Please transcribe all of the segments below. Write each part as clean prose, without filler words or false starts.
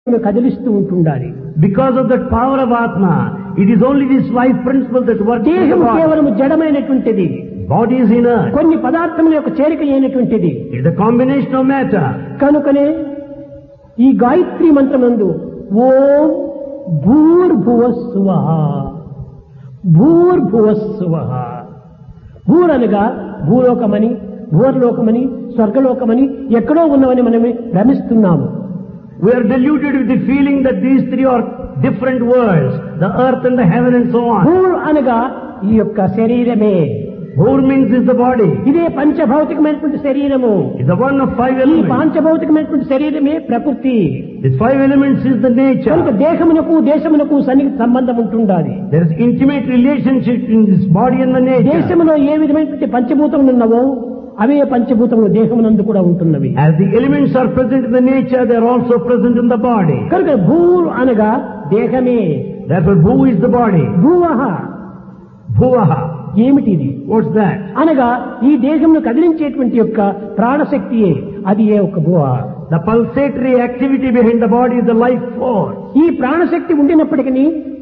కదిలిస్తూ ఉంటుండాలి. Because of that power of Atma, it is only this life principle that works in the దేహం body. కేవలం జడమైనటువంటిది. Body is inert. కొన్ని పదార్థముల యొక్క చేరిక అయినటువంటిది. It is a combination of matter. కనుకనే ఈ గాయత్రి మంత్రమందు ఓం భూర్భువస్సువః భూర్భువస్సువః భూరనగా భూలోకమని భూర్లోకమని స్వర్గలోకమని ఎక్కడో ఉన్నవని మనం భ్రమిస్తున్నాము. We are deluded with the feeling that these three are different worlds, the earth and the heaven and so on. భూర్ అనగా ఈ యొక్క శరీరమే. Bhur means is the body. ఇదే పంచభౌతికమైనటువంటి శరీరము. It's the one of five ఈ elements. పంచభౌతికమైనటువంటి శరీరమే ప్రకృతి. These five elements is the nature. కనుక దేహమునకు దేశమునకు సన్నిహిత సంబంధం ఉంటుండాలి. There is intimate relationship in this body and the nature. దేశములో ఏ విధమైనటువంటి పంచభూతములు ఉన్నవో అవే పంచభూతములు దేహమునందు కూడా ఉంటున్నవి. As the elements are present in the nature, they are also present in the body. కనుక భూ అనగా దేహమే. Therefore, Bhu is the body. భూవః Bhuvaha. ఏమిటిది What's that? అనగా ఈ దేహమును కదిలించేటువంటి యొక్క ప్రాణశక్తియే అది ఏ ఒక భూవ. The pulsatory activity behind the body is the life force. ఈ ప్రాణశక్తి ఉండినప్పటికీ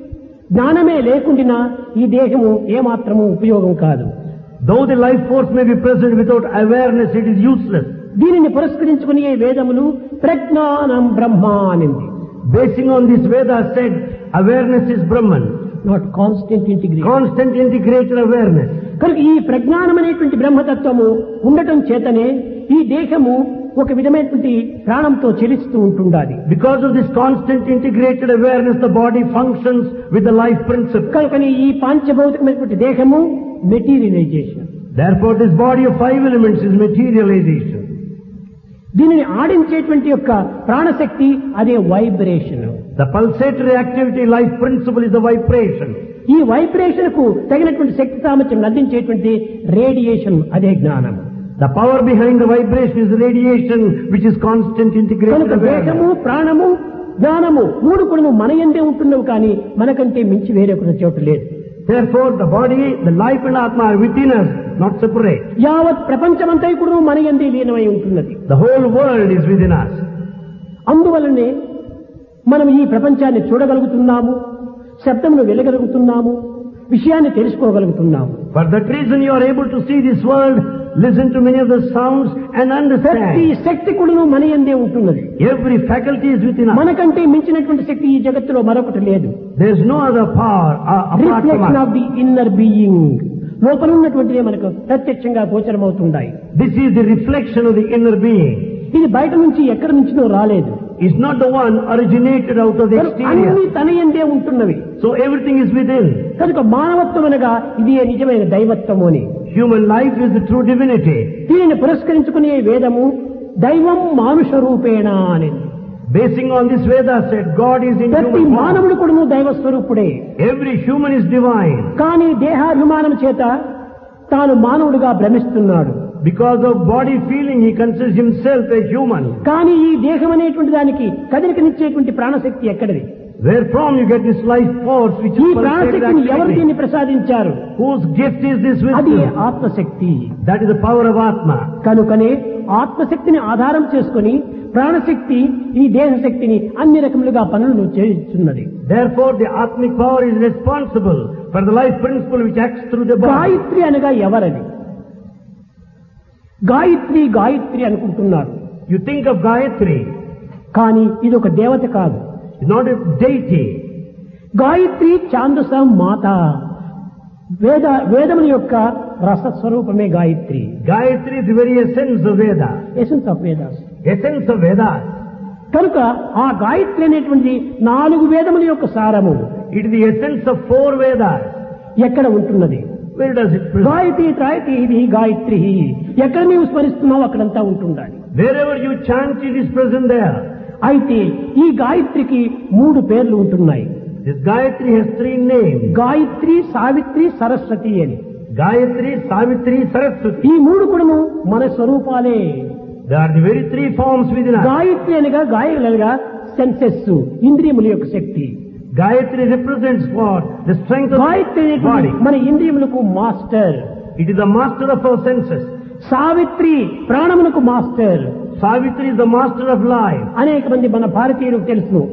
జ్ఞానమే లేకుండా ఈ దేహము ఏమాత్రము ఉపయోగం కాదు. Though the life force may be present without awareness, it is useless. దీనిని పురస్కరించుకుని ఈ వేదములు ప్రజ్ఞానం బ్రహ్మ అనింది. Basing on this Veda said, awareness is Brahman. Not constant integration. Constant integrated awareness. కనుక ఈ ప్రజ్ఞానం అనేటువంటి బ్రహ్మతత్వము ఉండటం చేతనే ఈ దేహము ఒక విధమైనటువంటి ప్రాణంతో చెలిస్తూ ఉంటుండాలి. Because of this constant integrated awareness, the body functions with the life principle. కనుకని ఈ పాంచభౌతికమైనటువంటి దేహము materialisation. Therefore, this body of five elements is materialization. దీనిని ఆడించేటువంటి యొక్క ప్రాణశక్తి అదే vibration. The pulsatory activity life principle is the vibration. ఈ vibration కు తగినటువంటి శక్తి సామర్థ్యం అందించేటువంటి రేడియేషన్ అదే జ్ఞానం. The power behind the vibration is radiation, which is constant integrated కనుక దేహము awareness. ప్రాణము జ్ఞానము మూడు కూడా మన యందే ఉంటున్నవి కానీ మనకంటే మించి వేరొక చోటు లేదు. Therefore, the body, the life and Atma are within us, not separate. యావత్ ప్రపంచమంతా కూడా మన యందే లీనమై ఉంటున్నది. The whole world is within us. అందువలనే మనం ఈ ప్రపంచాన్ని చూడగలుగుతున్నాము, శబ్దమును వినగలుగుతున్నాము, విషయాన్ని తెలుసుకోగలుగుతున్నాము. For that reason, you are able to see this world, listen to many of the sounds and ప్రతి understand. శక్తి కూడా మన యందే ఉంటున్నది. Every faculty is within us. మనకంటే మించినటువంటి శక్తి ఈ జగత్తులో మరొకటి లేదు. There is no other power apart from reflection us. Of the inner being. లోపల ఉన్నటువంటిదే మనకు ప్రత్యక్షంగా గోచరమవుతుంటాయి. This is the reflection of the inner being. ఇది బయట నుంచి ఎక్కడి నుంచినో రాలేదు. It's not the one originated out of the అన్ని exterior. తన యందే ఉంటున్నవి. So everything is within. కనుక మానవత్వం అనగా ఇది నిజమైన దైవత్వము అని. Human life is the true divinity. దీనిని పురస్కరించుకునే వేదము దైవం మానుష రూపేణ అని. Basing on this Veda said, God is in ప్రతి human form. మానవుడు కూడా దైవ స్వరూపుడే. Every human is divine. కానీ దేహాభిమానం చేత తాను మానవుడిగా భ్రమిస్తున్నాడు. Because of body feeling, he considers himself a human. కానీ ఈ దేహం అనేటువంటి దానికి కదలికనిచ్చేటువంటి ప్రాణశక్తి ఎక్కడిది? Wherefrom you get this life force which ఈ is pulsated ప్రాణశక్తిని ఎవరు activity. దీన్ని ప్రసాదించారు? Whose gift is this అది wisdom? ఆత్మశక్తి. That is the power of Atma. కనుకనే ఆత్మశక్తిని ఆధారం చేసుకుని ప్రాణశక్తి ఈ దేహశక్తిని అన్ని రకములుగా పనులను చేస్తున్నది. Therefore, the Atmic power is responsible for the life principle which acts through the body. Gayatri అనగా ఎవరని? గాయత్రి గాయత్రి అనుకుంటున్నారు. You think of Gayatri, కానీ ఇది ఒక దేవత కాదు. it's not a deity. Gayatri ఛాందస మాత. వేదముల యొక్క రసస్వరూపమే Gayatri. Gayatri is the very essence of Veda. Essence of Vedas. Essence of Vedas. కనుక ఆ గాయత్రి అనేటువంటి 4 వేదముల యొక్క సారము It is the essence of 4 Vedas. ఎక్కడ ఉంటున్నది? Where does it present? Gayatri త్రాయతి ఇది గాయత్రి. ఎక్కడ నీవు స్మరిస్తున్నావు అక్కడంతా ఉంటుండాలి. Wherever you chant, it is present there. అయితే ఈ గాయత్రికి 3 పేర్లు ఉంటున్నాయి. This Gayatri has 3 names. Gayatri, Savitri, Saraswati అని. Gayatri, Savitri, Saraswati. ఈ 3 కూడా మన స్వరూపాలే. They are the very 3 forms within us. Gayatri అనగా గాయలనగా సెన్సెస్, ఇంద్రియముల యొక్క శక్తి. Gayatri represents what? The strength of Gayatri the అనేటువంటి body. మన ఇంద్రియములకు master. It is the master of our senses. Savitri ప్రాణమునకు master. Savitri is the master of life. అనేక మంది మన భారతీయులకు తెలుసు.